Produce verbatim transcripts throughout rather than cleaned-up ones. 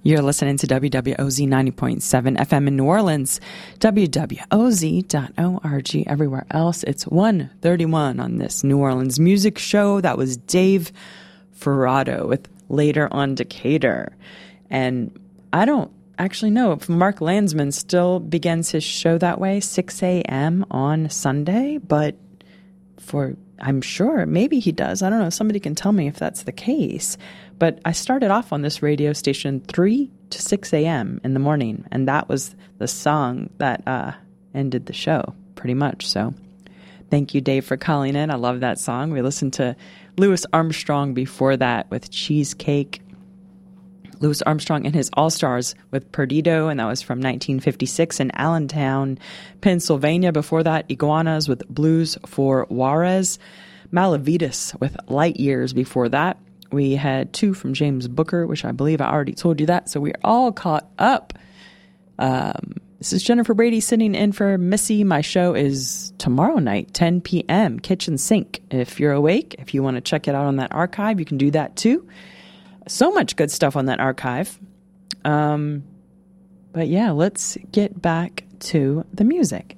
You're listening to W W O Z ninety point seven F M in New Orleans, W W O Z dot org. Everywhere else, it's one thirty-one on this New Orleans music show. That was Dave Ferrado with Later on Decatur. And I don't actually know if Mark Landsman still begins his show that way, six a.m. on Sunday, but for, I'm sure, maybe he does. I don't know. Somebody can tell me if that's the case. But I started off on this radio station three to six a.m. in the morning, and that was the song that uh, ended the show, pretty much. So thank you, Dave, for calling in. I love that song. We listened to Louis Armstrong before that with Cheesecake. Louis Armstrong and his All-Stars with Perdido, and that was from nineteen fifty-six in Allentown, Pennsylvania. Before that, Iguanas with Blues for Juarez. Malavitas with Light Years before that. We had two from James Booker, which I believe I already told you that, so we're all caught up. Um, this is Jennifer Brady sitting in for Missy. My show is tomorrow night, ten p.m., Kitchen Sink. If you're awake, if you want to check it out on that archive, you can do that too. So much good stuff on that archive. Um, but yeah, let's get back to the music.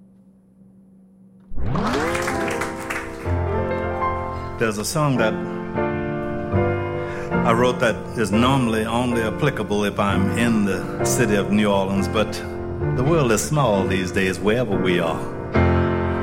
There's a song that I wrote that is normally only applicable if I'm in the city of New Orleans, but the world is small these days, wherever we are.